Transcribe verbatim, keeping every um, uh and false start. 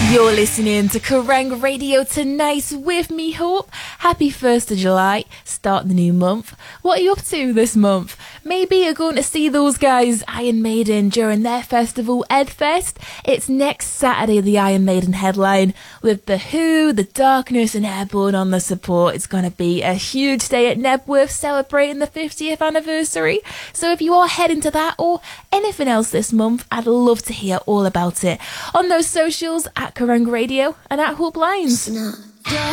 You're listening to Kerrang Radio tonight with me, Hope. Happy first of July, start the new month. What are you up to this month? Maybe you're going to see those guys, Iron Maiden, during their festival, Edfest. It's next Saturday, the Iron Maiden headline, with The Who, The Darkness and Airborne on the support. It's going to be a huge day at Nebworth celebrating the fiftieth anniversary. So if you are heading to that or anything else this month, I'd love to hear all about it on those socials at Kerrang Radio and at Hope Lines. Snap.